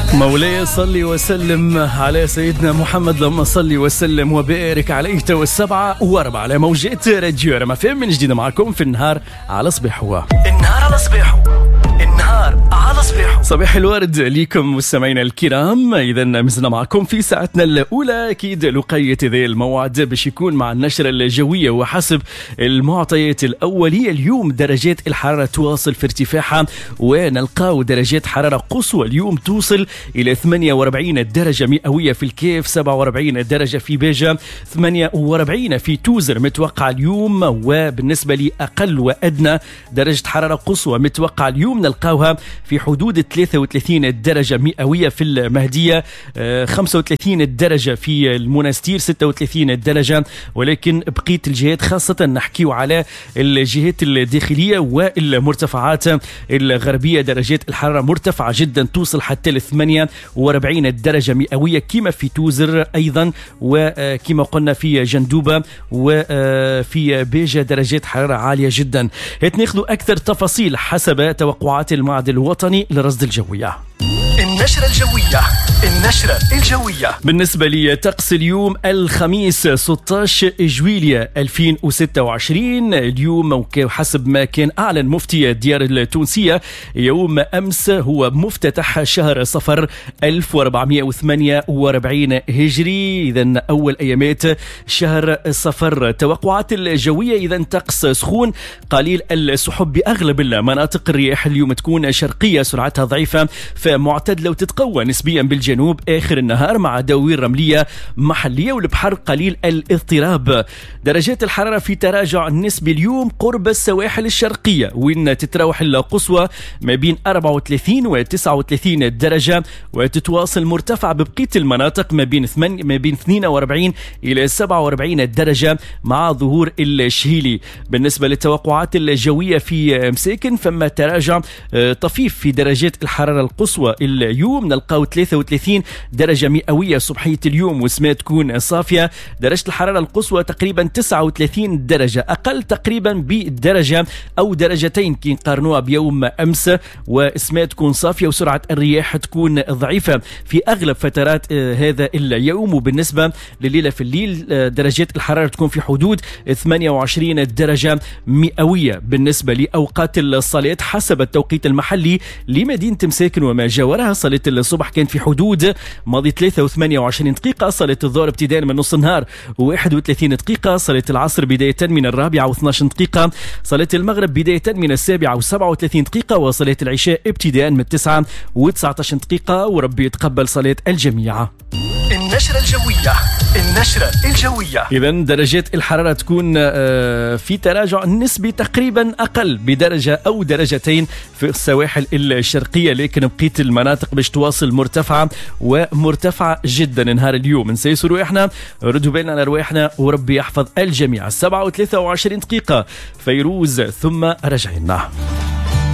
مولاي صلي وسلم على سيدنا محمد، لما صلي وسلم وبارك عليه. والسبعة واربعة على موجات راديو رما فهم من جديد معكم في النهار على صبيحو. النهار على صبيحو، النهار على صبيحو. صباح الورد ليكم مستمعينا الكرام. إذا مزنا معكم في ساعتنا الأولى أكيد لقية ذي الموعد باش يكون مع النشرة الجوية. وحسب المعطيات الأولية اليوم درجات الحرارة تواصل في ارتفاعها، ونلقاو درجات حرارة قصوى اليوم توصل إلى 48 درجة مئوية في الكيف، 47 درجة في بيجا، 48 في توزر متوقع اليوم. وبالنسبة لي أقل وأدنى درجة حرارة قصوى متوقع اليوم نلقاوها في حدود 33 درجة مئوية في المهدية، 35 درجة في المنستير، 36 درجة. ولكن بقية الجهات خاصة نحكيو على الجهات الداخلية والمرتفعات الغربية درجات الحرارة مرتفعة جدا توصل حتى ل 48 درجة مئوية كما في توزر أيضا، وكما قلنا في جندوبة وفي بيجا درجات حرارة عالية جدا. ناخذ أكثر تفاصيل حسب توقعات المعهد الوطني للرصد الجوية. النشرة الجوية، النشرة الجوية. بالنسبة لي طقس اليوم الخميس 16 جويلية 2026 اليوم، وحسب ما كان أعلن مفتي الديار التونسية يوم أمس هو مفتتح شهر صفر 1448 هجري. إذن أول أيامات شهر صفر. توقعات الجوية إذن طقس سخون قليل السحب بأغلب المناطق. الرياح اليوم تكون شرقية سرعتها ضعيفة فمعتدلة وتتقوى نسبيا بالجنوب آخر النهار مع دواوين رملية محلية، والبحر قليل الاضطراب. درجات الحرارة في تراجع نسبي اليوم قرب السواحل الشرقية، وين تتراوح القصوى ما بين 34 و 39 درجة، وتتواصل مرتفع ببقية المناطق ما بين 42 إلى 47 درجة مع ظهور الشهيلي. بالنسبة للتوقعات الجوية في مساكن فما تراجع طفيف في درجات الحرارة القصوى. اليوم نلقاو 33 درجة مئوية صبحية اليوم وسماء تكون صافية. درجة الحرارة القصوى تقريبا 39 درجة، أقل تقريبا بدرجة أو درجتين كي نقارنوها بيوم أمس، وسماء تكون صافية وسرعة الرياح تكون ضعيفة في أغلب فترات هذا اليوم. وبالنسبة لليلة في الليل درجات الحرارة تكون في حدود 28 درجة مئوية. بالنسبة لأوقات الصلاة حسب التوقيت المحلي لمدينة مساكن وما جاورها، صلاة الصبح كان في حدود ماضي 3 و28 دقيقة، صلاة الظهر ابتداء من نص النهار و31 دقيقة، صلاة العصر بداية من 4 و12 دقيقة، صلاة المغرب بداية من 7 و37 دقيقة، وصلاة العشاء ابتداء من 9 و19 دقيقة. وربي يتقبل صلاة الجميع. النشرة الجوية، النشرة الجوية. إذن درجات الحرارة تكون في تراجع نسبي تقريبا أقل بدرجة أو درجتين في السواحل الشرقية، لكن بقية المناطق باش تواصل مرتفعة ومرتفعة جدا نهار اليوم. نسيسوا رواحنا، ردوا بالنا على رواحنا، وربي يحفظ الجميع. 7 و23 دقيقة فيروز ثم رجعنا.